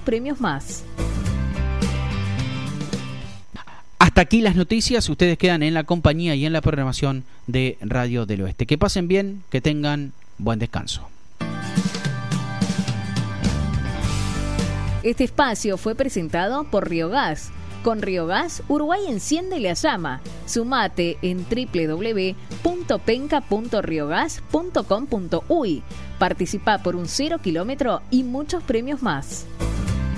premios más. Hasta aquí las noticias. Ustedes quedan en la compañía y en la programación de Radio del Oeste. Que pasen bien, que tengan buen descanso. Este espacio fue presentado por Riogas. Con Riogas, Uruguay enciende la llama. Sumate en www.penca.riogas.com.uy. Participa por un 0 kilómetro y muchos premios más.